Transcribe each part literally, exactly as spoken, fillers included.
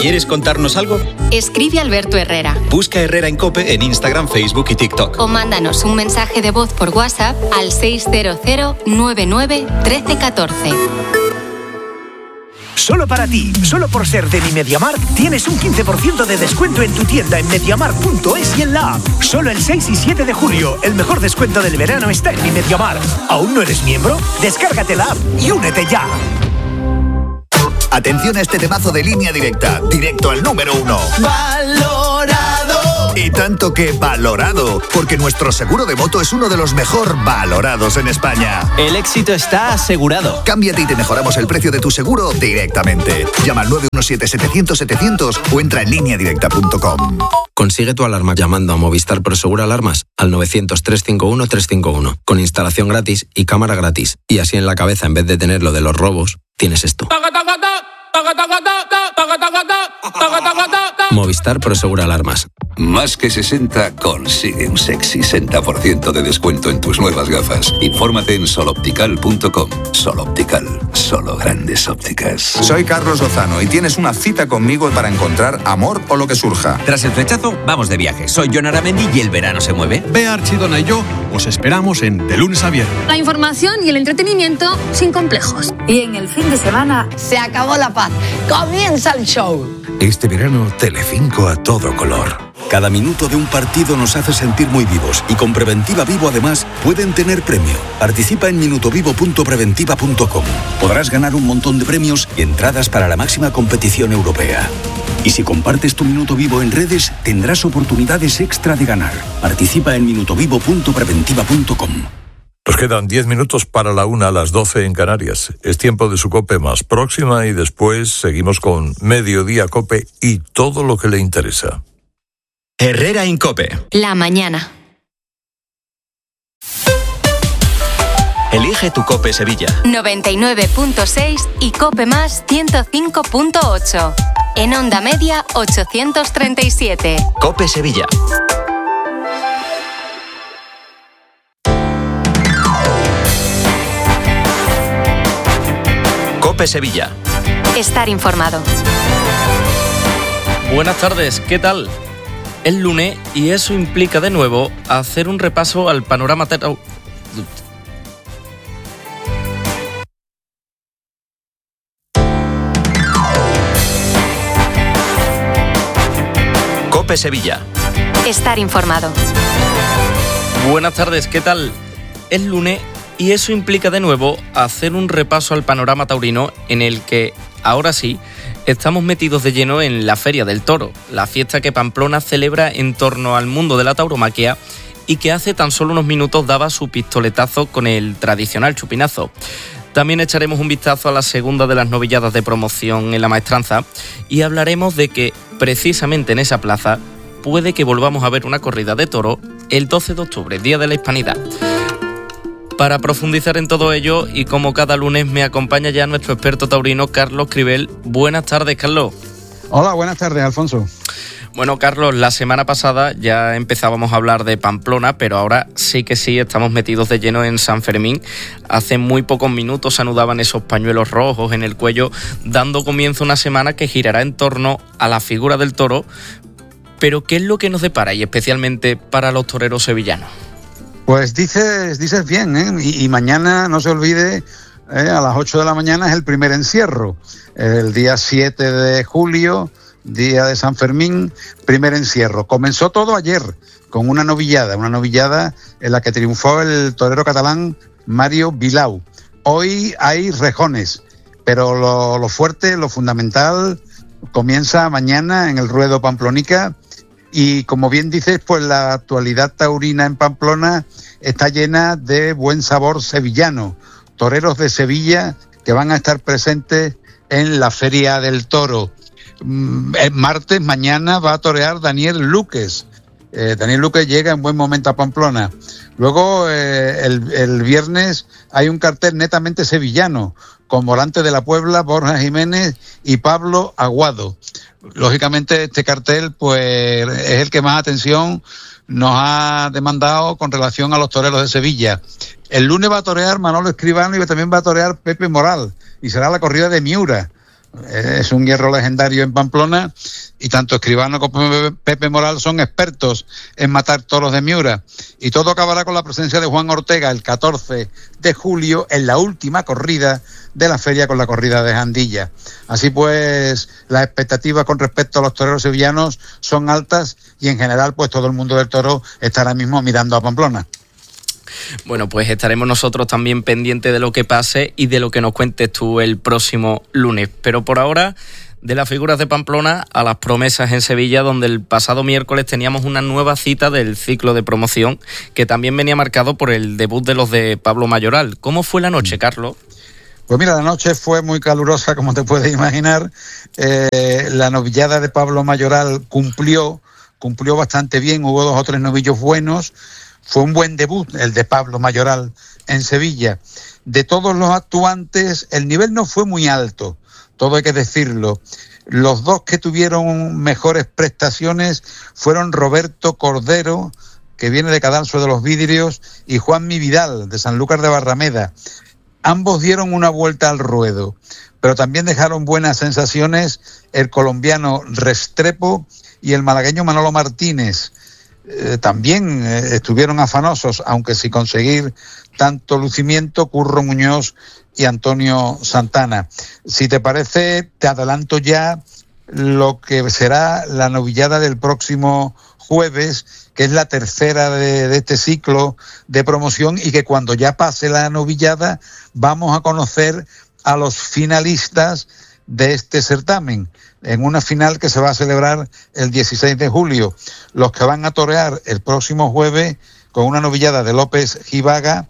¿Quieres contarnos algo? Escribe Alberto Herrera. Busca Herrera en COPE en Instagram, Facebook y TikTok. O mándanos un mensaje de voz por WhatsApp al seis cero cero nueve nueve uno tres uno cuatro. Solo para ti, solo por ser de Mi MediaMarkt, tienes un quince por ciento de descuento en tu tienda en mediamarkt punto es y en la app. Solo el seis y siete de julio, el mejor descuento del verano está en Mi MediaMarkt. ¿Aún no eres miembro? Descárgate la app y únete ya. Atención a este temazo de Línea Directa, directo al número uno. ¡Valorado! Y tanto que valorado, porque nuestro seguro de moto es uno de los mejor valorados en España. El éxito está asegurado. Cámbiate y te mejoramos el precio de tu seguro directamente. Llama al nueve uno siete setecientos setecientos o entra en línea directa punto com. Consigue tu alarma llamando a Movistar Prosegur Alarmas al novecientos, trescientos cincuenta y uno, trescientos cincuenta y uno, con instalación gratis y cámara gratis. Y así en la cabeza, en vez de tener lo de los robos, tienes esto. Movistar Prosegur Alarmas. Más que sesenta consigue un sexy sesenta por ciento de descuento en tus nuevas gafas. Infórmate en sol optical punto com. Sol Optical, solo grandes ópticas. Soy Carlos Lozano y tienes una cita conmigo para encontrar amor o lo que surja. Tras el flechazo, vamos de viaje. Soy Jon Aramendi y el verano se mueve. Bea Archidona y yo os esperamos en De Lunes a Viernes. La información y el entretenimiento sin complejos. Y en el fin de semana se acabó la paz. Comienza el show. Este verano, Telecinco a todo color. Cada minuto de un partido nos hace sentir muy vivos y con Preventiva Vivo además pueden tener premio. Participa en minutovivo punto preventiva punto com. Podrás ganar un montón de premios y entradas para la máxima competición europea. Y si compartes tu Minuto Vivo en redes, tendrás oportunidades extra de ganar. Participa en minutovivo punto preventiva punto com. Nos quedan diez minutos para la una a las doce en Canarias. Es tiempo de su COPE más próxima y después seguimos con Mediodía COPE y todo lo que le interesa. Herrera en COPE. La mañana. Elige tu COPE Sevilla. noventa y nueve punto seis y COPE más ciento cinco punto ocho. En onda media ochocientos treinta y siete. COPE Sevilla. COPE Sevilla. Estar informado. Buenas tardes, ¿qué tal? Es lunes y eso implica de nuevo hacer un repaso al panorama ter- COPE Sevilla. Estar informado. Buenas tardes, ¿qué tal? Es lunes y eso implica de nuevo hacer un repaso al panorama taurino en el que, ahora sí, estamos metidos de lleno en la Feria del Toro, la fiesta que Pamplona celebra en torno al mundo de la tauromaquia y que hace tan solo unos minutos daba su pistoletazo con el tradicional chupinazo. También echaremos un vistazo a la segunda de las novilladas de promoción en la Maestranza y hablaremos de que, precisamente en esa plaza, puede que volvamos a ver una corrida de toro el doce de octubre, Día de la Hispanidad. Para profundizar en todo ello, y como cada lunes, me acompaña ya nuestro experto taurino, Carlos Cribel. Buenas tardes, Carlos. Hola, buenas tardes, Alfonso. Bueno, Carlos, la semana pasada ya empezábamos a hablar de Pamplona, pero ahora sí que sí estamos metidos de lleno en San Fermín. Hace muy pocos minutos se anudaban esos pañuelos rojos en el cuello, dando comienzo a una semana que girará en torno a la figura del toro. Pero, ¿qué es lo que nos depara, y especialmente para los toreros sevillanos? Pues dices, dices bien, ¿eh? Y, y mañana, no se olvide, eh, a las ocho de la mañana es el primer encierro. El día siete de julio, día de San Fermín, primer encierro. Comenzó todo ayer con una novillada, una novillada en la que triunfó el torero catalán Mario Vilau. Hoy hay rejones, pero lo, lo fuerte, lo fundamental, comienza mañana en el ruedo Pamplonica. Y como bien dices, pues la actualidad taurina en Pamplona está llena de buen sabor sevillano. Toreros de Sevilla que van a estar presentes en la Feria del Toro. El martes, mañana, va a torear Daniel Luques. Eh, Daniel Luques llega en buen momento a Pamplona. Luego, eh, el, el viernes, hay un cartel netamente sevillano, con Volante de la Puebla, Borja Jiménez y Pablo Aguado. Lógicamente, este cartel pues es el que más atención nos ha demandado con relación a los toreros de Sevilla. El lunes va a torear Manolo Escribano y también va a torear Pepe Moral, y será la corrida de Miura. Es un hierro legendario en Pamplona y tanto Escribano como Pepe Moral son expertos en matar toros de Miura. Y todo acabará con la presencia de Juan Ortega el catorce de julio en la última corrida de la feria, con la corrida de Jandilla. Así pues, las expectativas con respecto a los toreros sevillanos son altas y en general pues todo el mundo del toro está ahora mismo mirando a Pamplona. Bueno, pues estaremos nosotros también pendientes de lo que pase y de lo que nos cuentes tú el próximo lunes. Pero por ahora, de las figuras de Pamplona a las promesas en Sevilla, donde el pasado miércoles teníamos una nueva cita del ciclo de promoción que también venía marcado por el debut de los de Pablo Mayoral. ¿Cómo fue la noche, Carlos? Pues mira, la noche fue muy calurosa, como te puedes imaginar. Eh, la novillada de Pablo Mayoral cumplió, cumplió bastante bien, hubo dos o tres novillos buenos. Fue un buen debut el de Pablo Mayoral en Sevilla. De todos los actuantes, el nivel no fue muy alto, todo hay que decirlo. Los dos que tuvieron mejores prestaciones fueron Roberto Cordero, que viene de Cadalso de los Vidrios, y Juanmi Vidal, de Sanlúcar de Barrameda. Ambos dieron una vuelta al ruedo, pero también dejaron buenas sensaciones el colombiano Restrepo y el malagueño Manolo Martínez. Eh, también eh, estuvieron afanosos, aunque sin conseguir tanto lucimiento, Curro Muñoz y Antonio Santana. Si te parece, te adelanto ya lo que será la novillada del próximo jueves, que es la tercera de, de este ciclo de promoción, y que cuando ya pase la novillada vamos a conocer a los finalistas de este certamen, en una final que se va a celebrar el dieciséis de julio. Los que van a torear el próximo jueves con una novillada de López Givaga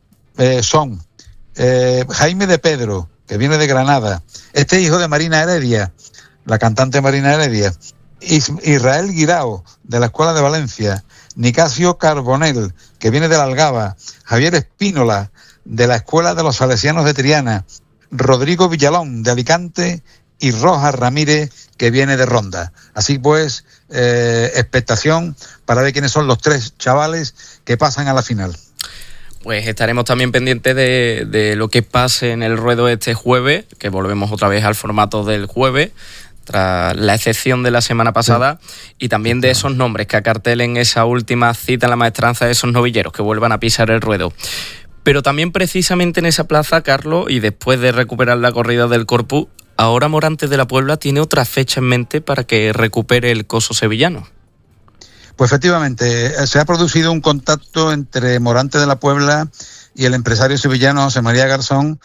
eh, son eh, Jaime de Pedro, que viene de Granada, este hijo de Marina Heredia, la cantante Marina Heredia, Is- Israel Guirao, de la Escuela de Valencia, Nicasio Carbonell, que viene de la Algaba, Javier Espínola, de la Escuela de los Salesianos de Triana, Rodrigo Villalón, de Alicante, y Rojas Ramírez, que viene de Ronda. Así pues, eh, expectación para ver quiénes son los tres chavales que pasan a la final. Pues estaremos también pendientes de, de lo que pase en el ruedo este jueves, que volvemos otra vez al formato del jueves, tras la excepción de la semana pasada, sí. Y también de esos nombres que acartelen esa última cita en la maestranza de esos novilleros que vuelvan a pisar el ruedo. Pero también precisamente en esa plaza, Carlos, y después de recuperar la corrida del Corpus, ahora Morante de la Puebla tiene otra fecha en mente para que recupere el coso sevillano. Pues efectivamente, se ha producido un contacto entre Morante de la Puebla y el empresario sevillano José María Garzón,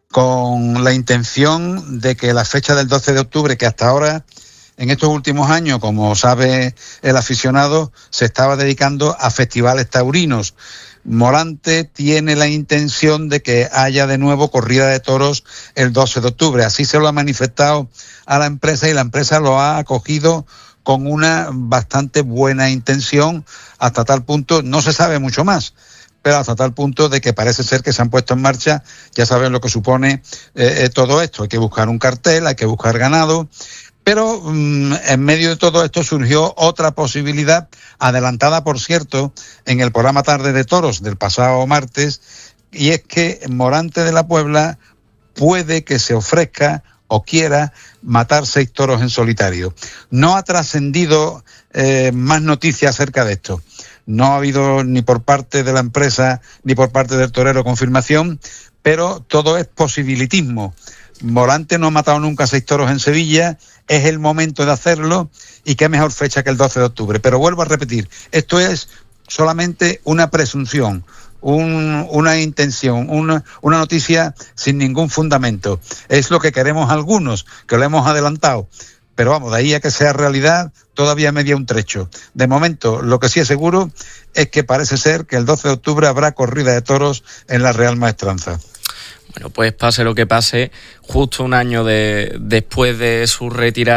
con la intención de que la fecha del doce de octubre, que hasta ahora, en estos últimos años, como sabe el aficionado, se estaba dedicando a festivales taurinos. Morante tiene la intención de que haya de nuevo corrida de toros el doce de octubre. Así se lo ha manifestado a la empresa y la empresa lo ha acogido con una bastante buena intención, hasta tal punto, no se sabe mucho más, pero hasta tal punto de que parece ser que se han puesto en marcha. Ya saben lo que supone eh, todo esto. Hay que buscar un cartel, hay que buscar ganado. Pero mmm, en medio de todo esto surgió otra posibilidad, adelantada, por cierto, en el programa Tarde de Toros del pasado martes, y es que Morante de la Puebla puede que se ofrezca o quiera matar seis toros en solitario. No ha trascendido eh, más noticias acerca de esto. No ha habido ni por parte de la empresa ni por parte del torero confirmación, pero todo es posibilitismo. Morante no ha matado nunca seis toros en Sevilla, es el momento de hacerlo, y qué mejor fecha que el doce de octubre. Pero vuelvo a repetir, esto es solamente una presunción, un, una intención, una, una noticia sin ningún fundamento. Es lo que queremos algunos, que lo hemos adelantado. Pero vamos, de ahí a que sea realidad, todavía media un trecho. De momento, lo que sí es seguro es que parece ser que el doce de octubre habrá corrida de toros en la Real Maestranza. Bueno, pues pase lo que pase, justo un año de, después de su retirada,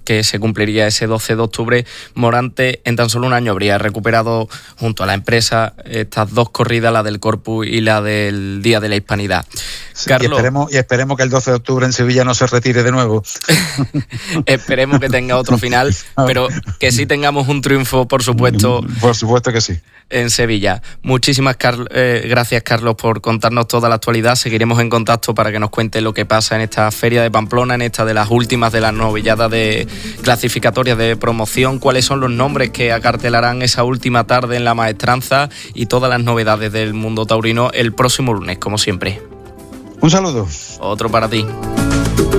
que se cumpliría ese doce de octubre, Morante en tan solo un año habría recuperado junto a la empresa estas dos corridas, la del Corpus y la del Día de la Hispanidad. Sí, Carlos, y, esperemos, y esperemos que el doce de octubre en Sevilla no se retire de nuevo. Esperemos que tenga otro final, pero que sí tengamos un triunfo, por supuesto. Por supuesto que sí. En Sevilla. Muchísimas Car- eh, gracias, Carlos, por contarnos toda la actualidad. Seguiremos en contacto para que nos cuente lo que pasa en esta feria de Pamplona, en esta de las últimas de las novilladas de clasificatorias de promoción, cuáles son los nombres que acartelarán esa última tarde en la maestranza y todas las novedades del mundo taurino el próximo lunes, como siempre. Un saludo. Otro para ti.